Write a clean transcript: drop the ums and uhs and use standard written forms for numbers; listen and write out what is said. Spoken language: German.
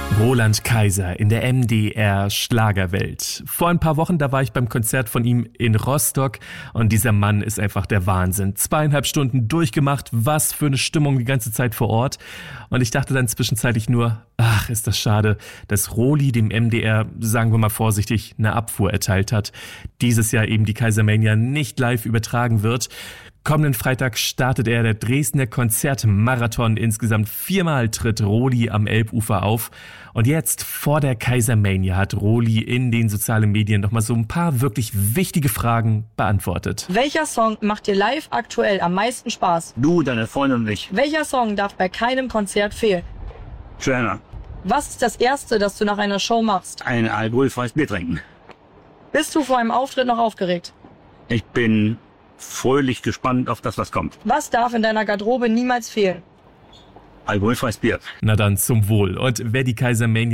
Roland Kaiser in der MDR Schlagerwelt. Vor ein paar Wochen, da war ich beim Konzert von ihm in Rostock und dieser Mann ist einfach der Wahnsinn. 2,5 Stunden durchgemacht, was für eine Stimmung die ganze Zeit vor Ort. Und ich dachte dann zwischenzeitlich nur, ach, ist das schade, dass Roli dem MDR, sagen wir mal vorsichtig, eine Abfuhr erteilt hat. Dieses Jahr eben die Kaisermania nicht live übertragen wird. Kommenden Freitag startet der Dresdner Konzertmarathon. Insgesamt 4-mal tritt Roli am Elbufer auf. Und jetzt vor der Kaisermania hat Roli in den sozialen Medien nochmal so ein paar wirklich wichtige Fragen beantwortet. Welcher Song macht dir live aktuell am meisten Spaß? Du, deine Freundin und ich. Welcher Song darf bei keinem Konzert fehlen? Joanna. Was ist das Erste, das du nach einer Show machst? Ein alkoholfreies Bier trinken. Bist du vor einem Auftritt noch aufgeregt? Ich bin fröhlich gespannt auf das, was kommt. Was darf in deiner Garderobe niemals fehlen? Alkoholfreies Bier. Na dann zum Wohl. Und wer die Kaisermania